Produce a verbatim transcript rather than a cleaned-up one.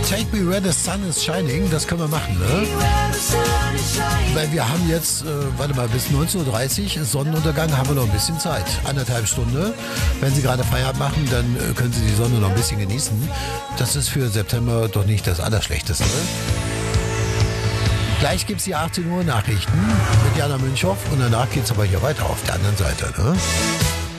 Take Me Where the Sun is Shining, das können wir machen, ne? Weil wir haben jetzt, äh, warte mal, bis neunzehn Uhr dreißig, Sonnenuntergang, haben wir noch ein bisschen Zeit. Anderthalb Stunde. Wenn Sie gerade Feierabend machen, dann äh, können Sie die Sonne noch ein bisschen genießen. Das ist für September doch nicht das Allerschlechteste. Gleich gibt es die achtzehn Uhr Nachrichten mit Jana Münchow und danach geht es aber hier weiter auf der anderen Seite, ne?